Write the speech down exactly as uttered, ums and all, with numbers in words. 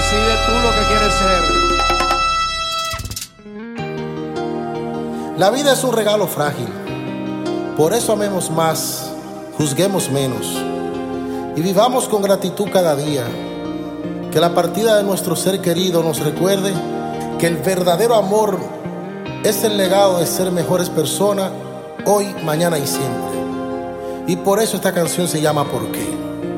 Decide tú lo que quieres ser. La vida es un regalo frágil, por eso amemos más, juzguemos menos y vivamos con gratitud cada día. Que la partida de nuestro ser querido nos recuerde que el verdadero amor es el legado de ser mejores personas hoy, mañana y siempre. Y por eso esta canción se llama ¿Por qué?